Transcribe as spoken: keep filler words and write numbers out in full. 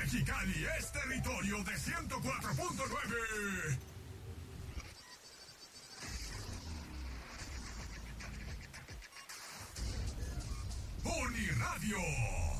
Mexicali es territorio de ciento cuatro punto nueve. Uniradio.